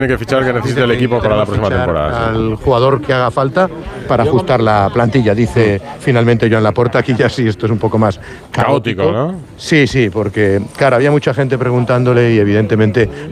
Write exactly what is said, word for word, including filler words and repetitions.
Tiene que fichar que necesita el equipo para la próxima temporada. Al jugador que haga falta para ajustar la plantilla, dice finalmente Joan Laporta. Aquí ya sí, esto es un poco más caótico, caótico, ¿no? Sí, sí, porque, claro, había mucha gente preguntándole y evidentemente